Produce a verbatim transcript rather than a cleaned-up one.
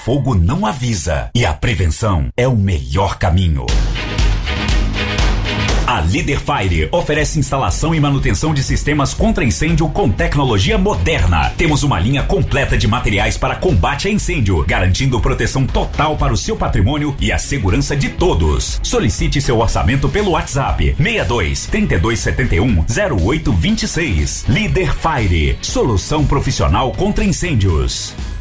fogo não avisa e a prevenção é o melhor caminho. A Líder Fire oferece instalação e manutenção de sistemas contra incêndio com tecnologia moderna. Temos uma linha completa de materiais para combate a incêndio, garantindo proteção total para o seu patrimônio e a segurança de todos. Solicite seu orçamento pelo WhatsApp seis dois, três dois sete um, zero oito dois seis. Líder Fire, solução profissional contra incêndios.